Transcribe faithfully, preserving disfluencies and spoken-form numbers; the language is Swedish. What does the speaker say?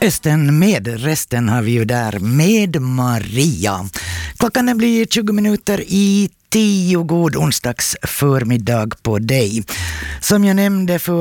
Östen med resten har vi ju där med Maria. Klockan den blir tjugo minuter i tio. God onsdags förmiddag på dig. Som jag nämnde för